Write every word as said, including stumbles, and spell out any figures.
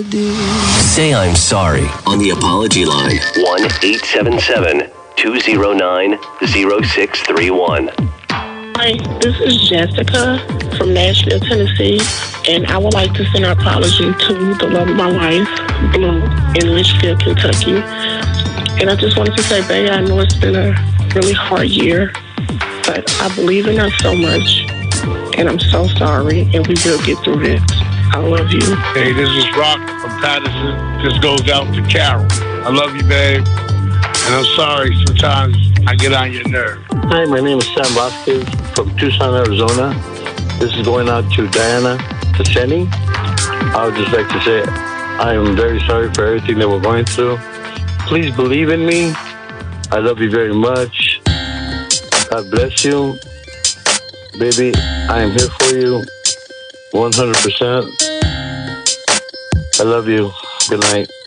Say I'm sorry on the apology line. one eight seven seven, two zero nine, zero six three one. Hi, this is Jessica from Nashville, Tennessee, and I would like to send an apology to the love of my life, Blue, in Litchfield, Kentucky. And I just wanted to say, babe, I know it's been a really hard year, but I believe in us so much, and I'm so sorry, and we will get through this. I love you. Hey, this is Rock from Patterson. This goes out to Carol. I love you, babe, and I'm sorry sometimes I get on your nerve. Hi, my name is Sam Vasquez from Tucson, Arizona. This is going out to Diana Tasseni. I would just like to say I am very sorry for everything that we're going through. Please believe in me. I love you very much. God bless you. Baby, I am here for you one hundred percent. I love you. Good night.